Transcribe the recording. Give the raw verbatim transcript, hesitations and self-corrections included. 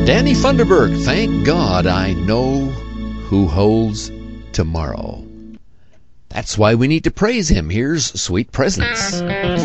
Danny Funderburk, thank God I know who holds tomorrow. That's why we need to praise him. Here's Sweet Presence.